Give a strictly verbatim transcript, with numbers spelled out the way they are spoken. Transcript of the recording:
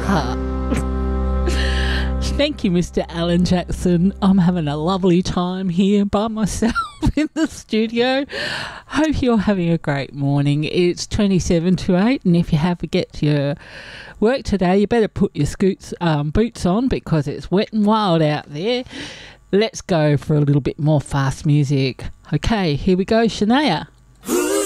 Thank you, Mister Alan Jackson. I'm having a lovely time here by myself in the studio. Hope you're having a great morning. It's twenty-seven to eight, and if you have to get to your work today, you better put your scoots, um, boots on because it's wet and wild out there. Let's go for a little bit more fast music. Okay, here we go, Shania.